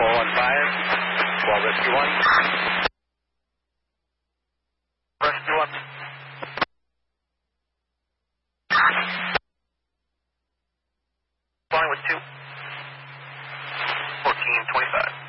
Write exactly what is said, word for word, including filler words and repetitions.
four one five, twelve Rescue one. Rescue one. Flying with two. fourteen twenty-five.